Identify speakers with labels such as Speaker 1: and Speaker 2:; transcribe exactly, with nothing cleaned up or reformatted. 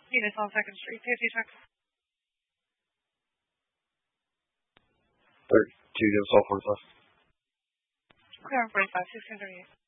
Speaker 1: Venus on second Street, safety check.
Speaker 2: thirty-two, give us all forty-five.
Speaker 1: Clear on forty-five, six ten thirty-eight.